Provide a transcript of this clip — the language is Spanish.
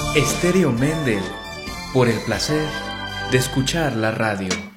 Estéreo Mendel, por el placer de escuchar la radio.